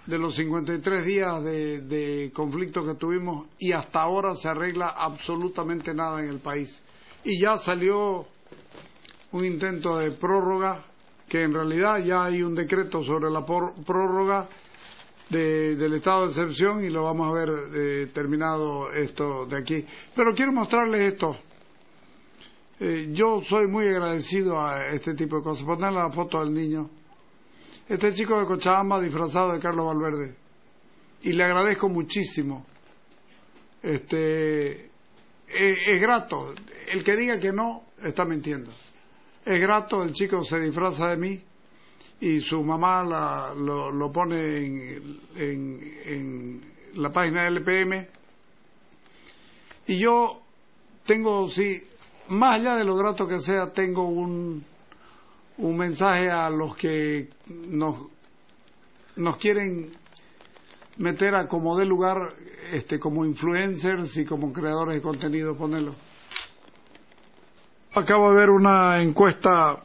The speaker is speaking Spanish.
de los 53 días de conflicto que tuvimos y hasta ahora se arregla absolutamente nada en el país. Y ya salió un intento de prórroga, que en realidad ya hay un decreto sobre la prórroga del estado de excepción y lo vamos a ver terminado esto de aquí. Pero quiero mostrarles esto. Yo soy muy agradecido a este tipo de cosas. Ponerle la foto del niño. Este chico de Cochabamba disfrazado de Carlos Valverde. Y le agradezco muchísimo. Es grato. El que diga que no, está mintiendo. Es grato, el chico se disfraza de mí y su mamá lo pone en la página del LPM. Y yo tengo, sí, más allá de lo grato que sea, tengo un mensaje a los que nos quieren meter a como dé lugar como influencers y como creadores de contenido. Ponelo. Acabo de ver una encuesta